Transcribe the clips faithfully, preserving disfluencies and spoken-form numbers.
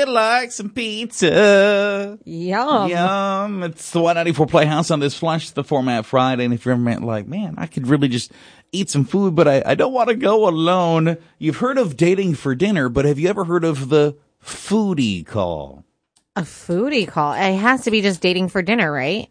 feel like some pizza. Yum. Yum. It's the Y ninety-four Playhouse on this Flush the Format Friday. And if you're ever like, man, I could really just eat some food, but I, I don't want to go alone. You've heard of dating for dinner, but have you ever heard of the foodie call? A foodie call. It has to be just dating for dinner, right?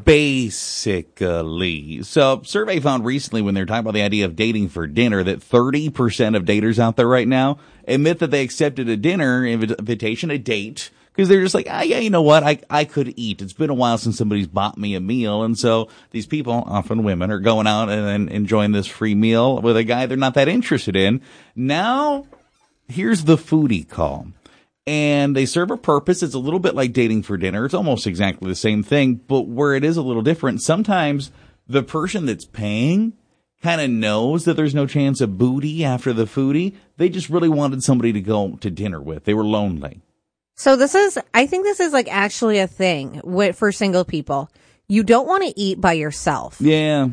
Basically. So, survey found recently when they were talking about the idea of dating for dinner that thirty percent of daters out there right now admit that they accepted a dinner invitation, a date, because they're just like, ah, yeah, you know what? I, I could eat. It's been a while since somebody's bought me a meal. And so these people, often women, are going out and, and enjoying this free meal with a guy they're not that interested in. Now, here's the foodie call. And they serve a purpose. It's a little bit like dating for dinner. It's almost exactly the same thing, but where it is a little different, sometimes the person that's paying kind of knows that there's no chance of booty after the foodie. They just really wanted somebody to go to dinner with. They were lonely. So this is, I think this is like actually a thing with, for single people. You don't want to eat by yourself. Yeah.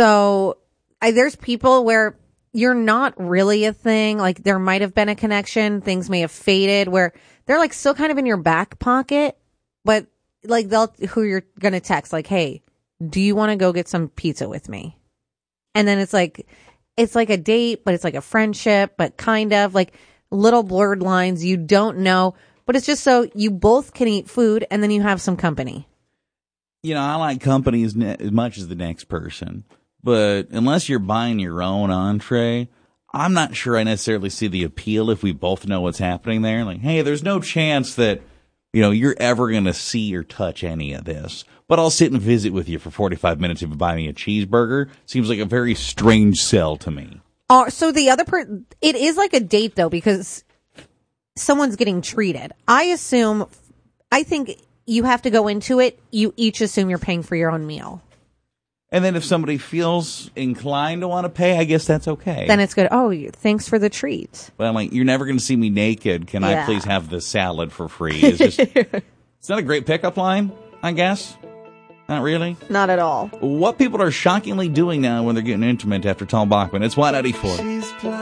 So I, there's people where you're not really a thing. Like there might have been a connection. Things may have faded where they're like still kind of in your back pocket, but like they'll, who you're going to text like, hey, do you want to go get some pizza with me? And then it's like, it's like a date, but it's like a friendship, but kind of like little blurred lines. You don't know, but it's just so you both can eat food and then you have some company. You know, I like company as, ne- as much as the next person. But unless you're buying your own entree, I'm not sure I necessarily see the appeal if we both know what's happening there. Like, hey, there's no chance that, you know, you're ever going to see or touch any of this. But I'll sit and visit with you for forty-five minutes if you buy me a cheeseburger. Seems like a very strange sell to me. Uh, so the other part, it is like a date, though, because someone's getting treated. I assume, I think you have to go into it. You each assume you're paying for your own meal. And then if somebody feels inclined to want to pay, I guess that's okay. Then it's good. Oh, thanks for the treat. But I'm like, you're never going to see me naked. Can Yeah. I please have the salad for free? It's just, it's not a great pickup line, I guess. Not really. Not at all. What people are shockingly doing now when they're getting intimate after Tom Bachman. It's Y ninety-four.